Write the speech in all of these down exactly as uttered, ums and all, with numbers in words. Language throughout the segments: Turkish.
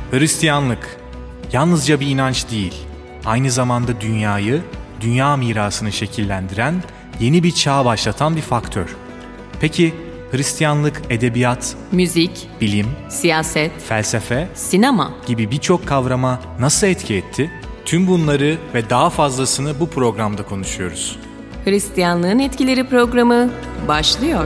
Hristiyanlık yalnızca bir inanç değil, aynı zamanda dünyayı, dünya mirasını şekillendiren, yeni bir çağ başlatan bir faktör. Peki Hristiyanlık edebiyat, müzik, bilim, siyaset, felsefe, sinema gibi birçok kavrama nasıl etki etti? Tüm bunları ve daha fazlasını bu programda konuşuyoruz. Hristiyanlığın Etkileri programı başlıyor.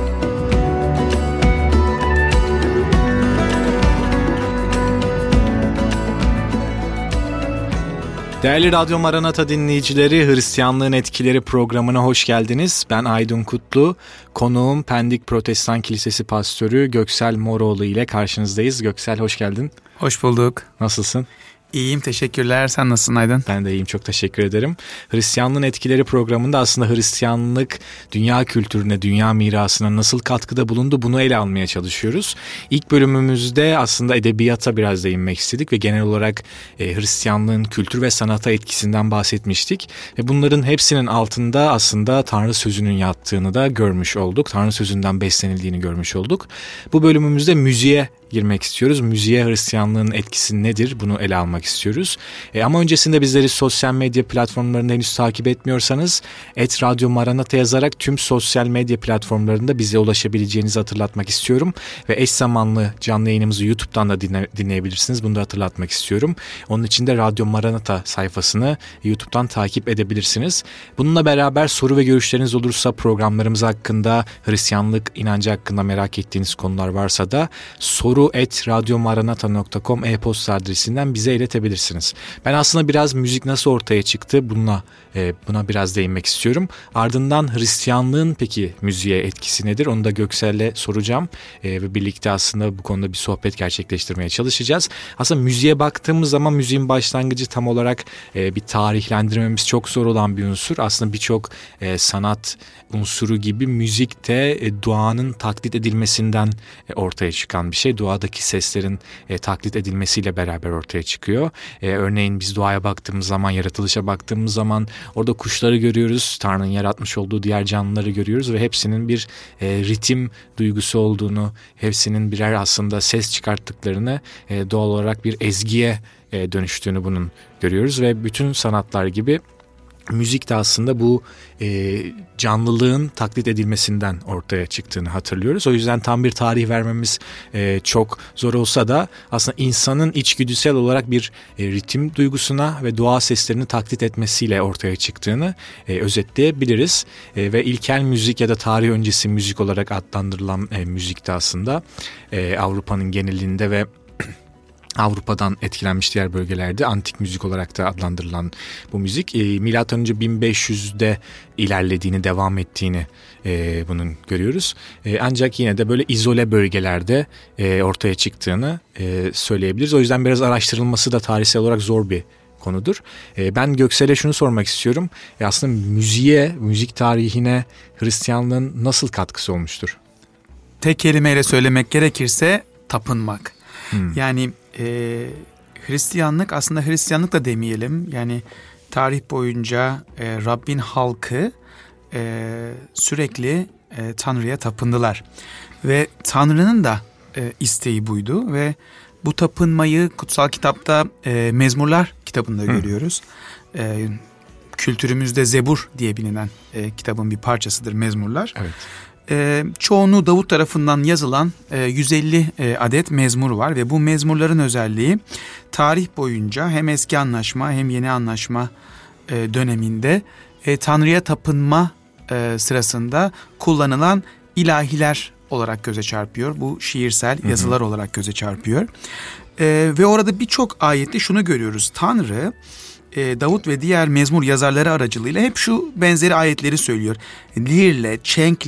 Değerli Radyo Maranata dinleyicileri, Hristiyanlığın Etkileri programına hoş geldiniz. Ben Aydın Kutlu, konuğum Pendik Protestan Kilisesi Pastörü Göksel Moroğlu ile karşınızdayız. Göksel, hoş geldin. Hoş bulduk. Nasılsın? İyiyim, teşekkürler. Sen nasılsın Aydın? Ben de iyiyim, çok teşekkür ederim. Hristiyanlığın Etkileri programında aslında Hristiyanlık dünya kültürüne, dünya mirasına nasıl katkıda bulundu, bunu ele almaya çalışıyoruz. İlk bölümümüzde aslında edebiyata biraz değinmek istedik ve genel olarak e, Hristiyanlığın kültür ve sanata etkisinden bahsetmiştik. Ve bunların hepsinin altında aslında Tanrı sözünün yattığını da görmüş olduk. Tanrı sözünden beslenildiğini görmüş olduk. Bu bölümümüzde müziğe girmek istiyoruz. Müziğe Hristiyanlığın etkisi nedir? Bunu ele almak istiyoruz. E, ama öncesinde bizleri sosyal medya platformlarında henüz takip etmiyorsanız et Radyo Maranata yazarak tüm sosyal medya platformlarında bize ulaşabileceğinizi hatırlatmak istiyorum. Ve eş zamanlı canlı yayınımızı YouTube'dan da dinle, dinleyebilirsiniz. Bunu da hatırlatmak istiyorum. Onun için de Radyo Maranata sayfasını YouTube'dan takip edebilirsiniz. Bununla beraber soru ve görüşleriniz olursa, programlarımız hakkında, Hristiyanlık inancı hakkında merak ettiğiniz konular varsa da soru et radyomaranata nokta com e-posta adresinden bize iletebilirsiniz. Ben aslında biraz müzik nasıl ortaya çıktı bununla e, buna biraz değinmek istiyorum. Ardından Hristiyanlığın peki müziğe etkisi nedir? Onu da Göksel'le soracağım e, ve birlikte aslında bu konuda bir sohbet gerçekleştirmeye çalışacağız. Aslında müziğe baktığımız zaman müziğin başlangıcı tam olarak e, bir tarihlendirmemiz çok zor olan bir unsur. Aslında birçok e, sanat unsuru gibi müzik de e, duanın taklit edilmesinden e, ortaya çıkan bir şey. Duadaki seslerin e, taklit edilmesiyle beraber ortaya çıkıyor. E, örneğin biz duaya baktığımız zaman, yaratılışa baktığımız zaman orada kuşları görüyoruz. Tanrı'nın yaratmış olduğu diğer canlıları görüyoruz ve hepsinin bir e, ritim duygusu olduğunu, hepsinin birer aslında ses çıkarttıklarını, e, doğal olarak bir ezgiye e, dönüştüğünü bunun görüyoruz ve bütün sanatlar gibi müzik de aslında bu e, canlılığın taklit edilmesinden ortaya çıktığını hatırlıyoruz. O yüzden tam bir tarih vermemiz e, çok zor olsa da aslında insanın içgüdüsel olarak bir e, ritim duygusuna ve doğa seslerini taklit etmesiyle ortaya çıktığını e, özetleyebiliriz. E, ve ilkel müzik ya da tarih öncesi müzik olarak adlandırılan e, müzik de aslında e, Avrupa'nın genelinde ve Avrupa'dan etkilenmiş diğer bölgelerde antik müzik olarak da adlandırılan bu müzik e, milattan önce bin beş yüzde ilerlediğini, devam ettiğini e, bunun görüyoruz. E, ancak yine de böyle izole bölgelerde e, ortaya çıktığını e, söyleyebiliriz. O yüzden biraz araştırılması da tarihsel olarak zor bir konudur. E, ben Göksel'e şunu sormak istiyorum. E, aslında müziğe, müzik tarihine Hristiyanlığın nasıl katkısı olmuştur? Tek kelimeyle söylemek gerekirse tapınmak. Hmm. Yani e, Hristiyanlık, aslında Hristiyanlık da demeyelim. Yani tarih boyunca e, Rabbin halkı e, sürekli e, Tanrı'ya tapındılar. Ve Tanrı'nın da e, isteği buydu ve bu tapınmayı kutsal kitapta e, Mezmurlar kitabında hmm. görüyoruz. E, kültürümüzde Zebur diye bilinen e, kitabın bir parçasıdır Mezmurlar. Evet. E, çoğunluğu Davut tarafından yazılan e, yüz elli e, adet mezmur var ve bu mezmurların özelliği tarih boyunca hem eski anlaşma hem yeni anlaşma e, döneminde e, Tanrı'ya tapınma e, sırasında kullanılan ilahiler olarak göze çarpıyor. Bu şiirsel Hı-hı. yazılar olarak göze çarpıyor. E, ve orada birçok ayette şunu görüyoruz. Tanrı e, Davut ve diğer mezmur yazarları aracılığıyla hep şu benzeri ayetleri söylüyor. Lirle, çenkle,